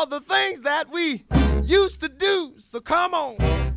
all the things that we used to do. So come on.